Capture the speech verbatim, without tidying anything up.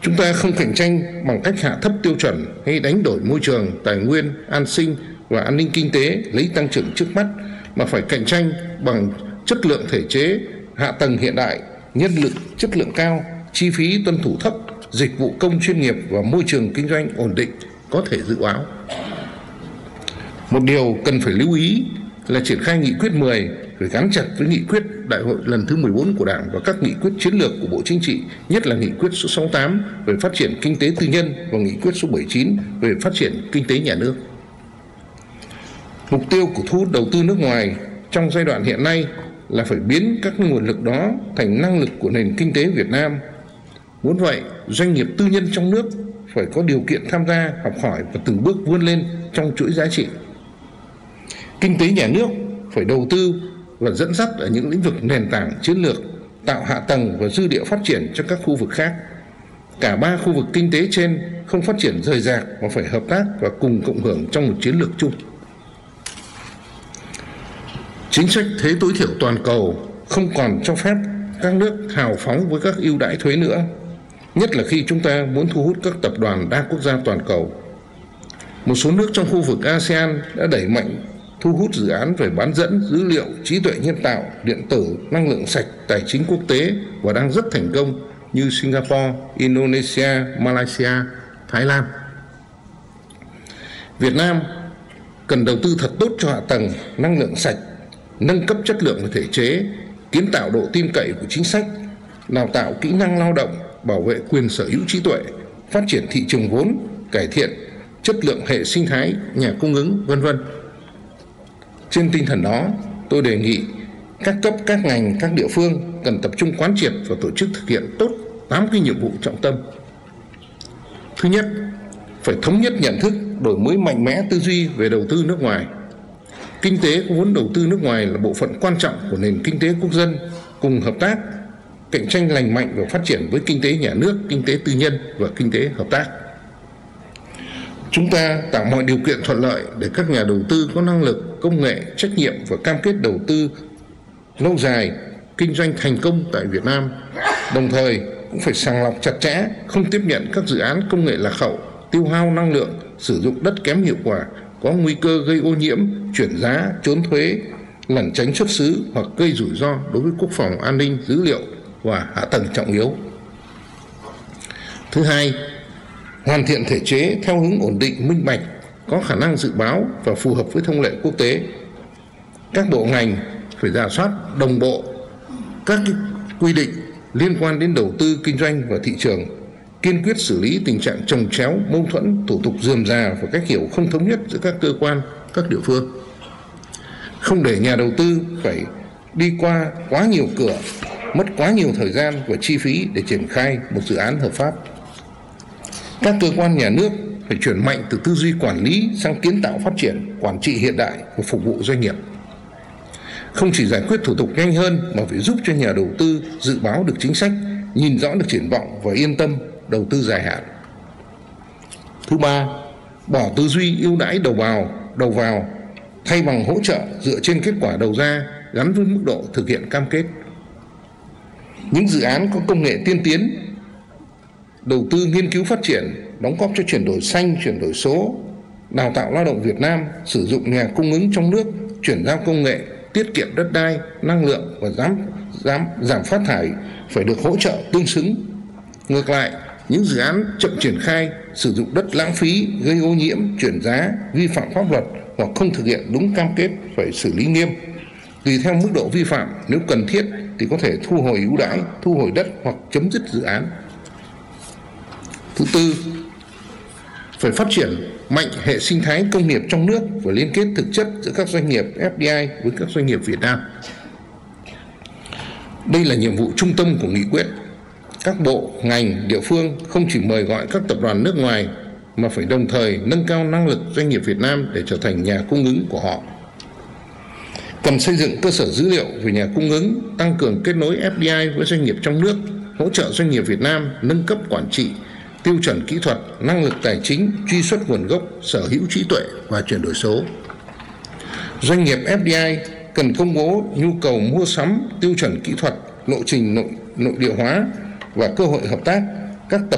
Chúng ta không cạnh tranh bằng cách hạ thấp tiêu chuẩn hay đánh đổi môi trường, tài nguyên, an sinh và an ninh kinh tế lấy tăng trưởng trước mắt, mà phải cạnh tranh bằng chất lượng thể chế, hạ tầng hiện đại, nhân lực chất lượng cao, chi phí tuân thủ thấp, dịch vụ công chuyên nghiệp và môi trường kinh doanh ổn định, có thể dự báo. Một điều cần phải lưu ý là triển khai nghị quyết mười phải gắn chặt với nghị quyết đại hội lần thứ mười bốn của Đảng và các nghị quyết chiến lược của Bộ Chính trị, nhất là nghị quyết số sáu mươi tám về phát triển kinh tế tư nhân và nghị quyết số bảy mươi chín về phát triển kinh tế nhà nước. Mục tiêu của thu hút đầu tư nước ngoài trong giai đoạn hiện nay là phải biến các nguồn lực đó thành năng lực của nền kinh tế Việt Nam. Muốn vậy, doanh nghiệp tư nhân trong nước phải có điều kiện tham gia, học hỏi và từng bước vươn lên trong chuỗi giá trị. Kinh tế nhà nước phải đầu tư và dẫn dắt ở những lĩnh vực nền tảng chiến lược, tạo hạ tầng và dư địa phát triển cho các khu vực khác. Cả ba khu vực kinh tế trên không phát triển rời rạc mà phải hợp tác và cùng cộng hưởng trong một chiến lược chung. Chính sách thuế tối thiểu toàn cầu không còn cho phép các nước hào phóng với các ưu đãi thuế nữa, nhất là khi chúng ta muốn thu hút các tập đoàn đa quốc gia toàn cầu. Một số nước trong khu vực a sê an đã đẩy mạnh thu hút dự án về bán dẫn, dữ liệu, trí tuệ nhân tạo, điện tử, năng lượng sạch, tài chính quốc tế và đang rất thành công như Singapore, Indonesia, Malaysia, Thái Lan. Việt Nam cần đầu tư thật tốt cho hạ tầng, năng lượng sạch, nâng cấp chất lượng và thể chế, kiến tạo độ tin cậy của chính sách, đào tạo kỹ năng lao động, bảo vệ quyền sở hữu trí tuệ, phát triển thị trường vốn, cải thiện chất lượng hệ sinh thái nhà cung ứng, vân vân. Trên tinh thần đó, tôi đề nghị các cấp, các ngành, các địa phương cần tập trung quán triệt và tổ chức thực hiện tốt tám cái nhiệm vụ trọng tâm. Thứ nhất, phải thống nhất nhận thức, đổi mới mạnh mẽ tư duy về đầu tư nước ngoài. Kinh tế có vốn đầu tư nước ngoài là bộ phận quan trọng của nền kinh tế quốc dân, cùng hợp tác, cạnh tranh lành mạnh và phát triển với kinh tế nhà nước, kinh tế tư nhân và kinh tế hợp tác. Chúng ta tạo mọi điều kiện thuận lợi để các nhà đầu tư có năng lực, công nghệ, trách nhiệm và cam kết đầu tư lâu dài, kinh doanh thành công tại Việt Nam. Đồng thời cũng phải sàng lọc chặt chẽ, không tiếp nhận các dự án công nghệ lạc hậu, tiêu hao năng lượng, sử dụng đất kém hiệu quả, có nguy cơ gây ô nhiễm, chuyển giá, trốn thuế, lẩn tránh xuất xứ hoặc gây rủi ro đối với quốc phòng, an ninh, dữ liệu và hạ tầng trọng yếu. Thứ hai, hoàn thiện thể chế theo hướng ổn định, minh bạch, có khả năng dự báo và phù hợp với thông lệ quốc tế. Các bộ ngành phải rà soát đồng bộ các quy định liên quan đến đầu tư, kinh doanh và thị trường, kiên quyết xử lý tình trạng chồng chéo, mâu thuẫn, thủ tục rườm rà và cách hiểu không thống nhất giữa các cơ quan, các địa phương. Không để nhà đầu tư phải đi qua quá nhiều cửa, mất quá nhiều thời gian và chi phí để triển khai một dự án hợp pháp. Các cơ quan nhà nước phải chuyển mạnh từ tư duy quản lý sang kiến tạo phát triển, quản trị hiện đại và phục vụ doanh nghiệp. Không chỉ giải quyết thủ tục nhanh hơn mà phải giúp cho nhà đầu tư dự báo được chính sách, nhìn rõ được triển vọng và yên tâm đầu tư dài hạn. Thứ ba, bỏ tư duy ưu đãi đầu vào, đầu vào thay bằng hỗ trợ dựa trên kết quả đầu ra gắn với mức độ thực hiện cam kết. Những dự án có công nghệ tiên tiến, đầu tư nghiên cứu phát triển, đóng góp cho chuyển đổi xanh, chuyển đổi số, đào tạo lao động Việt Nam, sử dụng nhà cung ứng trong nước, chuyển giao công nghệ, tiết kiệm đất đai, năng lượng và giảm, giảm, giảm phát thải phải được hỗ trợ tương xứng. Ngược lại, những dự án chậm triển khai, sử dụng đất lãng phí, gây ô nhiễm, chuyển giá, vi phạm pháp luật hoặc không thực hiện đúng cam kết phải xử lý nghiêm. Tùy theo mức độ vi phạm, nếu cần thiết thì có thể thu hồi ưu đãi, thu hồi đất hoặc chấm dứt dự án. Thứ tư, phải phát triển mạnh hệ sinh thái công nghiệp trong nước và liên kết thực chất giữa các doanh nghiệp ép đê i với các doanh nghiệp Việt Nam. Đây là nhiệm vụ trung tâm của nghị quyết. Các bộ, ngành, địa phương không chỉ mời gọi các tập đoàn nước ngoài mà phải đồng thời nâng cao năng lực doanh nghiệp Việt Nam để trở thành nhà cung ứng của họ. Cần xây dựng cơ sở dữ liệu về nhà cung ứng, tăng cường kết nối ép đê i với doanh nghiệp trong nước, hỗ trợ doanh nghiệp Việt Nam nâng cấp quản trị, tiêu chuẩn kỹ thuật, năng lực tài chính, truy xuất nguồn gốc, sở hữu trí tuệ và chuyển đổi số. Doanh nghiệp ép đê i cần công bố nhu cầu mua sắm, tiêu chuẩn kỹ thuật, lộ trình nội, nội địa hóa và cơ hội hợp tác. Các tập